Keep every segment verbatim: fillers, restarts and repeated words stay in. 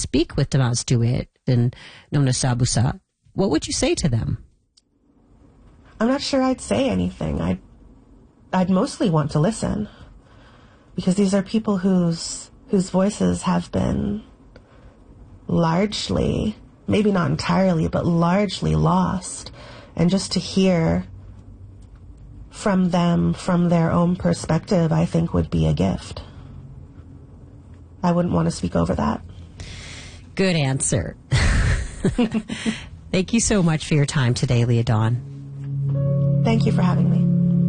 speak with Tamastuit and Nonasabusat, what would you say to them? I'm not sure I'd say anything. I'd, I'd mostly want to listen, because these are people whose whose voices have been largely, maybe not entirely, but largely lost. And just to hear from them, from their own perspective, I think would be a gift. I wouldn't want to speak over that. Good answer. Thank you so much for your time today, Leah Dawn. Thank you for having me.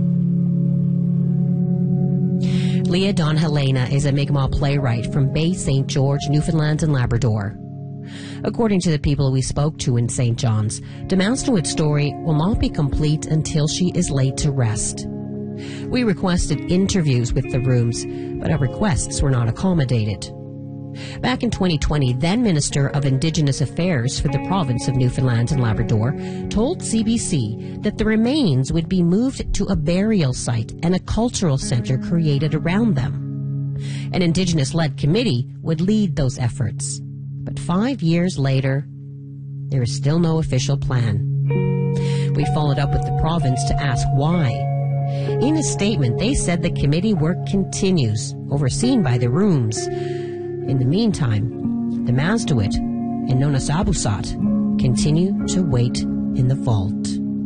Leah Dawn Helena is a Mi'kmaq playwright from Bay Saint George, Newfoundland and Labrador. According to the people we spoke to in Saint John's, Tamastuit's story will not be complete until she is laid to rest. We requested interviews with the Rooms, but our requests were not accommodated. Back in twenty twenty, then Minister of Indigenous Affairs for the province of Newfoundland and Labrador told C B C that the remains would be moved to a burial site and a cultural center created around them. An Indigenous-led committee would lead those efforts. But five years later, there is still no official plan. We followed up with the province to ask why. In a statement, they said the committee work continues, overseen by the Rooms. In the meantime, Tamastuit and Nonasabusat continue to wait in the vault.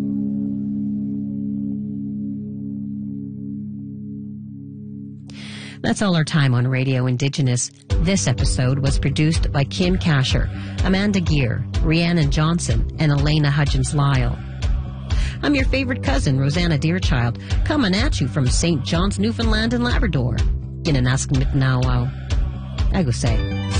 That's all our time on Radio Indigenous. This episode was produced by Kim Kasher, Amanda Gear, Rhiannon Johnson, and Elena Hudgens-Lyle. I'm your favorite cousin, Rosanna Deerchild, coming at you from Saint John's, Newfoundland and Labrador. Ginanask Mitnawau. I go say.